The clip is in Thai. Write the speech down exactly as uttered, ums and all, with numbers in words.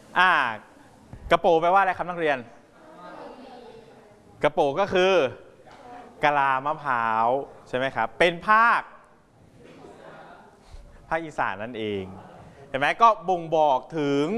อ่ากระโปแปลว่าอะไรครับนักเรียนกระโปก็คือกะลามะพร้าวใช่ไหมครับเป็นภาคภาคอีสานนั่นเองเห็นไหมก็บ่งบอกถึง